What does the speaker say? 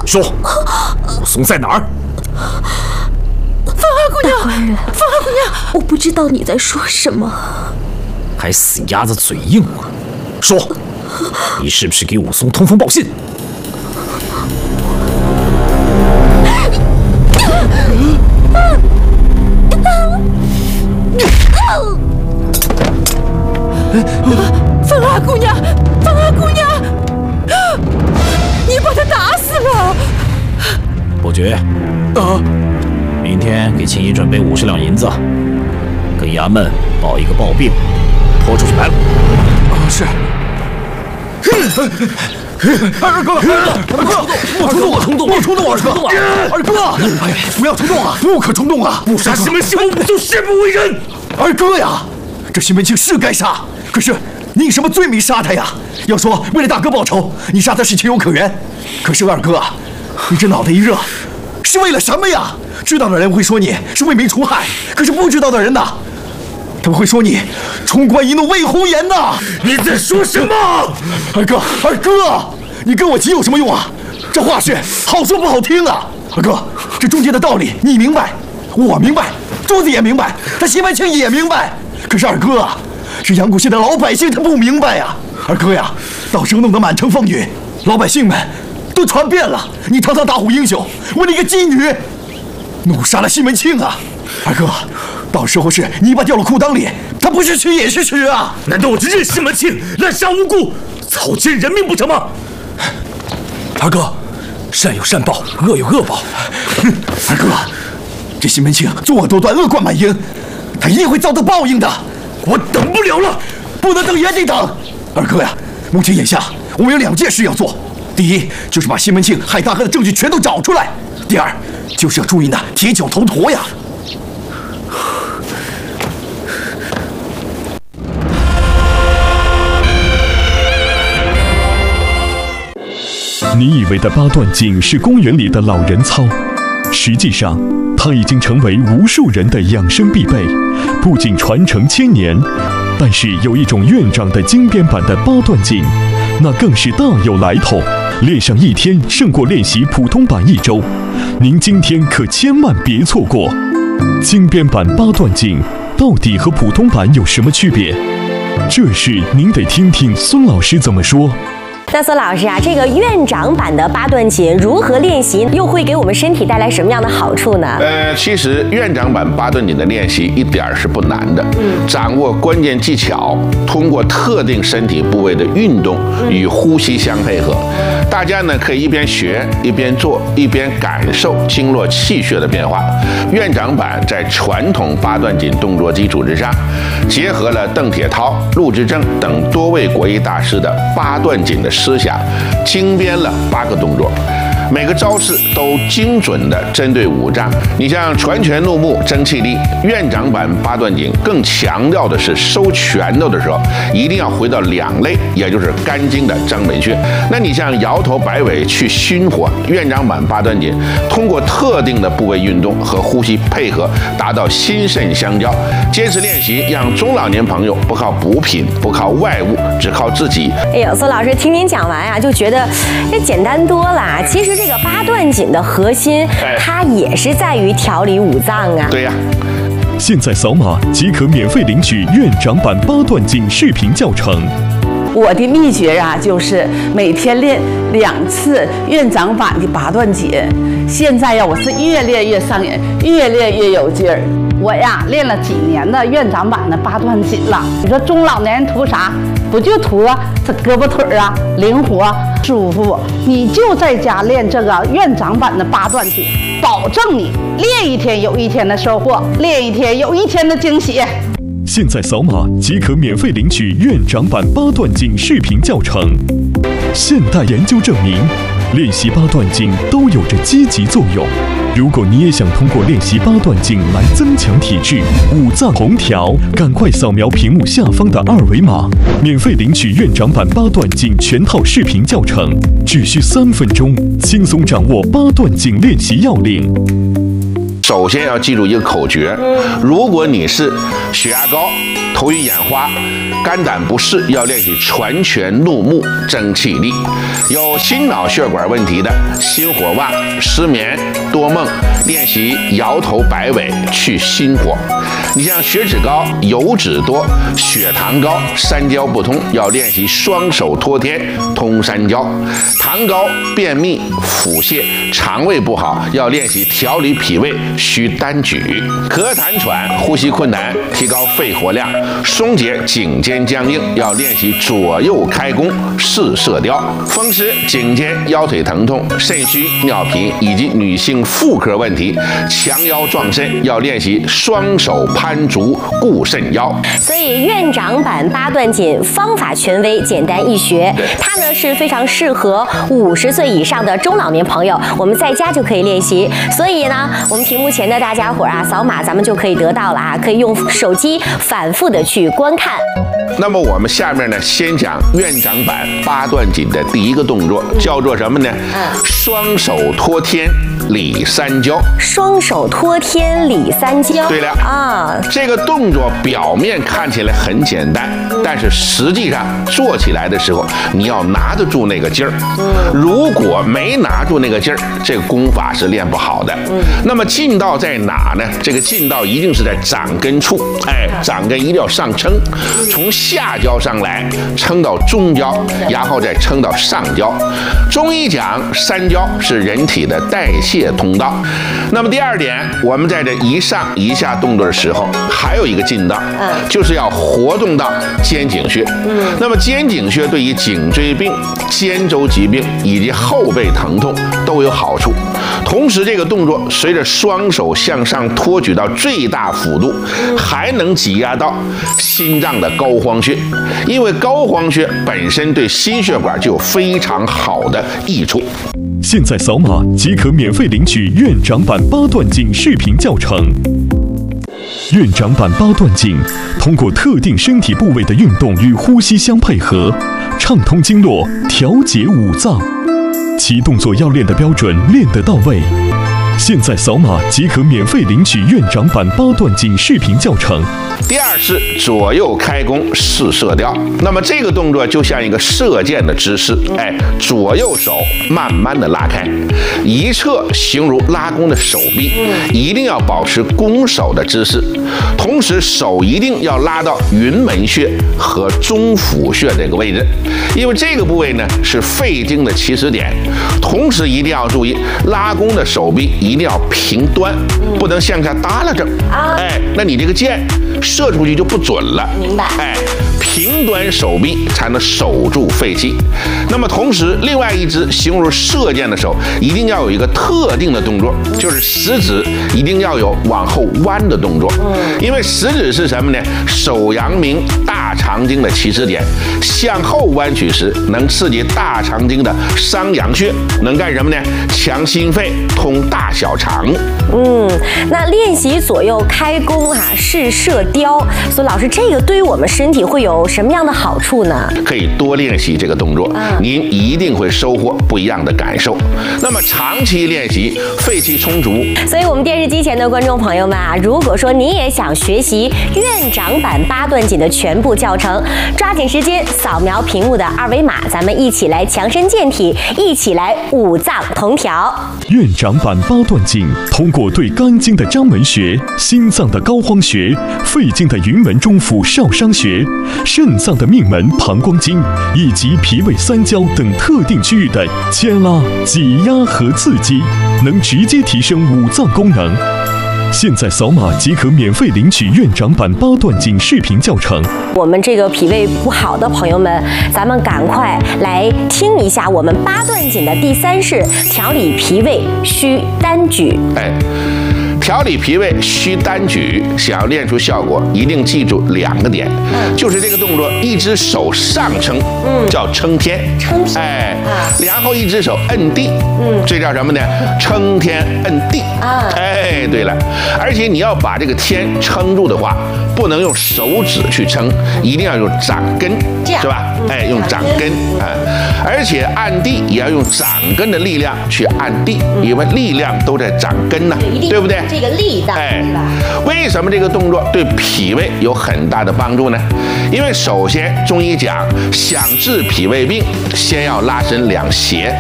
说，武松在哪儿？ 芳儿姑娘，芳儿姑娘， 我不知道你在说什么。 还死鸭子嘴硬啊！说，你是不是给武松通风报信？ 芳儿姑娘，芳儿姑娘，你把他打死了！ 伯爵，明天给青衣准备50两银子，跟衙门报一个暴病，拖出去白了。 是。二哥，莫冲动，二哥，哎，不要冲动啊，不可冲动啊！ 不杀西门庆，我武松誓不为人。 二哥呀，这西门庆是该杀，可是你以什么罪名杀他呀？要说为了大哥报仇，你杀他是情有可原。可是二哥啊，你这脑袋一热，是为了什么呀？知道的人会说你是为民除害，可是不知道的人呢，他们会说你冲冠一怒为红颜呐！ 你在说什么？ 二哥，你跟我急有什么用啊？这话是好说不好听啊！二哥，这中间的道理你明白，我明白，柱子也明白，他西门庆也明白。可是二哥啊，是阳谷县的老百姓他不明白呀！二哥呀，到时候弄得满城风雨，老百姓们都传遍了，你堂堂打虎英雄，为了一个妓女，怒杀了西门庆啊！二哥，到时候是泥巴掉了裤裆里，他不是吃也是吃啊！ 难道我就任西门庆滥杀无辜，草菅人命不成吗？ 二哥，善有善报，恶有恶报。二哥，这西门庆作恶多端，恶贯满盈，他一定会遭到报应的。 我等不了了， 不能等也得等。二哥呀，目前眼下我们有2件事要做，第一就是把西门庆害大哥的证据全都找出来，第二就是要注意那铁脚头陀呀。 你以为的八段锦是公园里的老人操，实际上它已经成为无数人的养生必备，不仅传承1000年，但是有一种院长的精编版的八段锦，那更是大有来头，练上1天胜过练习普通版1周，您今天可千万别错过。精编版八段锦到底和普通版有什么区别？这事您得听听孙老师怎么说。 那孙老师啊，这个院长版的八段锦如何练习，又会给我们身体带来什么样的好处呢？ 其实院长版八段锦的练习一点是不难的，掌握关键技巧，通过特定身体部位的运动与呼吸相配合，大家呢可以一边学一边做，一边感受经络气血的变化。院长版在传统八段锦动作基础之上，结合了邓铁涛、陆之正等多位国医大师的八段锦的思想，精编了8个动作，每个招式都精准地针对五脏。你像拳拳怒目争气力，院长版八段锦更强调的是收拳头的时候一定要回到2肋，也就是肝经的张本穴。那你像摇头摆尾去熏火，院长版八段锦通过特定的部位运动和呼吸配合，达到心肾相交。坚持练习，让中老年朋友不靠补品，不靠外物，只靠自己。 哎呦，孙老师听您讲完啊，就觉得这简单多了。其实这个八段锦的核心，它也是在于调理五脏啊。 对呀。 现在扫码即可免费领取院长版八段锦视频教程。 我的秘诀啊，就是每天练2次院长版的八段锦。现在呀，我是越练越上瘾，越练越有劲儿。我呀，练了几年的院长版的八段锦了。你说中老年人图啥？不就图这胳膊腿啊灵活舒服？你就在家练这个院长版的八段锦，保证你练1天有1天的收获，练1天有1天的惊喜。 现在扫码即可免费领取院长版八段锦视频教程。现代研究证明，练习八段锦都有着积极作用。如果你也想通过练习八段锦来增强体质、五脏同调，赶快扫描屏幕下方的2维码，免费领取院长版八段锦全套视频教程，只需3分钟，轻松掌握八段锦练习要领。 首先要记住一个口诀：如果你是血压高、头晕眼花、肝胆不适，要练习攒拳怒目争气力；有心脑血管问题的，心火旺、失眠、多梦，练习摇头摆尾去心火。你像血脂高、油脂多、血糖高、三焦不通，要练习双手托天通三焦；糖高、便秘、腹泻、肠胃不好，要练习调理脾胃需单举；咳痰喘、呼吸困难，提高肺活量；松解颈肩僵硬，要练习左右开弓试射雕；风湿、颈肩、腰腿疼痛、肾虚、尿频以及女性妇科问题，强腰壮肾，要练习双手攀足固肾腰。 所以院长版八段锦方法权威，简单易学，它呢是非常适合50岁以上的中老年朋友，我们在家就可以练习。所以呢，我们屏幕前的大家伙啊，扫码咱们就可以得到了啊，可以用手机反复的去观看。 那么我们下面呢，先讲院长版八段锦的第一个动作，叫做什么呢？双手托天理三焦。 双手托天理三焦。 对了啊， 这个动作表面看起来很简单，但是实际上做起来的时候，你要拿得住那个劲儿。如果没拿住那个劲儿，这个功法是练不好的。那么劲道在哪呢？这个劲道一定是在掌根处，掌根一定要上撑，从下焦上来，撑到中焦，然后再撑到上焦。中医讲三焦是人体的代谢通道。那么第二点，我们在这一上一下动作的时候，还有一个劲道，就是要活动到肩颈穴。那么肩颈穴对于颈椎病、肩周疾病以及后背疼痛都有好处。同时，这个动作随着双手向上托举到最大幅度，还能挤压到心脏的膏肓穴，因为膏肓穴本身对心血管就有非常好的益处。 现在扫码即可免费领取院长版八段锦视频教程。院长版八段锦通过特定身体部位的运动与呼吸相配合，畅通经络，调节五脏，其动作要练得标准，练得到位。现在扫码即可免费领取院长版八段锦视频教程。 第二是左右开弓试射雕。那么这个动作就像一个射箭的姿势，左右手慢慢的拉开，一侧形如拉弓的手臂，一定要保持弓手的姿势，同时手一定要拉到云门穴和中府穴这个位置，因为这个部位呢是肺经的起始点。同时一定要注意，拉弓的手臂一定要平端，不能向下耷拉着。那你这个箭射出去就不准了。 明白。 平端手臂才能守住肺气。那么同时，另外一只形如射箭的手，一定要有一个特定的动作，就是食指一定要有往后弯的动作。因为食指是什么呢？手阳明大肠经的起始点，向后弯曲时能刺激大肠经的商阳穴，能干什么呢？强心肺，通大小肠。 那练习左右开弓试射雕，所以老师，这个对于我们身体会有什么样的好处呢？ 可以多练习这个动作，您一定会收获不一样的感受。那么长期练习，肺气充足。 所以我们电视机前的观众朋友们如果说您也想学习院长版八段锦的全部教程，抓紧时间扫描屏幕的二维码，咱们一起来强身健体，一起来五脏同调。 院长版八段锦通过对肝经的章门穴、心脏的膏肓穴、肺经的云门中府少商穴、肾脏的命门膀胱经以及脾胃三焦等特定区域的牵拉、挤压和刺激，能直接提升五脏功能。现在扫码即可免费领取院长版八段锦视频教程。 我们这个脾胃不好的朋友们，咱们赶快来听一下我们八段锦的第3式：调理脾胃需单举。 调理脾胃需单举，想要练出效果，一定记住2个点，就是这个动作，一只手上撑，叫撑天，然后一只手摁地，这叫什么呢？撑天摁地。对了，而且你要把这个天撑住的话，不能用手指去撑，一定要用掌根，是吧？用掌根而且按地也要用掌根的力量去按地，因为力量都在掌根呢，对不对？ 这个力道，对吧？ 为什么这个动作对脾胃有很大的帮助呢？因为首先中医讲，想治脾胃病，先要拉伸两胁。